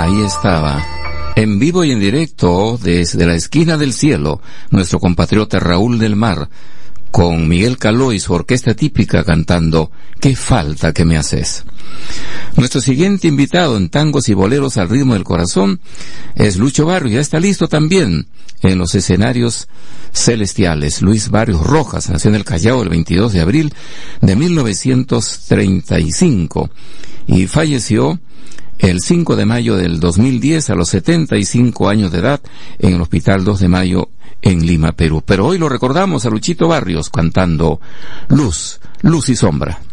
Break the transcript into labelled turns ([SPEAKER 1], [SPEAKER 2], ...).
[SPEAKER 1] Ahí estaba, en vivo y en directo desde la esquina del cielo, nuestro compatriota Raúl del Mar, con Miguel Caló y su orquesta típica cantando «Qué falta que me haces». Nuestro siguiente invitado en tangos y boleros al ritmo del corazón es Lucho Barrios. Ya está listo también en los escenarios celestiales. Luis Barrios Rojas nació en el Callao el 22 de abril de 1935 y falleció el 5 de mayo del 2010 a los 75 años de edad en el Hospital 2 de Mayo en Lima, Perú. Pero hoy lo recordamos a Luchito Barrios cantando Luz, Luz y Sombra.